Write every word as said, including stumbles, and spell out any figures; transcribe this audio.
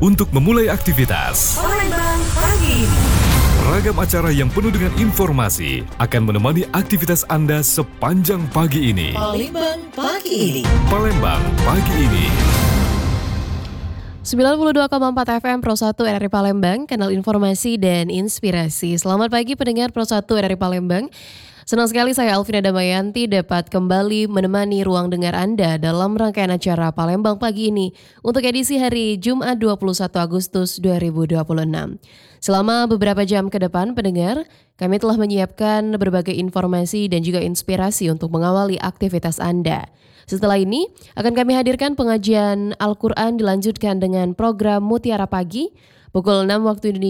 untuk memulai aktivitas. Palembang pagi ini. Ragam acara yang penuh dengan informasi akan menemani aktivitas Anda sepanjang pagi ini. Palembang pagi ini. Palembang pagi ini. sembilan puluh dua koma empat F M Pro satu R R I Palembang, kanal informasi dan inspirasi. Selamat pagi pendengar Pro satu R R I Palembang. Senang sekali saya Alvina Damayanti dapat kembali menemani ruang dengar Anda dalam rangkaian acara Palembang pagi ini untuk edisi hari Jumat dua puluh satu Agustus dua ribu dua puluh enam. Selama beberapa jam ke depan pendengar, kami telah menyiapkan berbagai informasi dan juga inspirasi untuk mengawali aktivitas Anda. Setelah ini akan kami hadirkan pengajian Al-Quran dilanjutkan dengan program Mutiara Pagi pukul enam waktu Indonesia.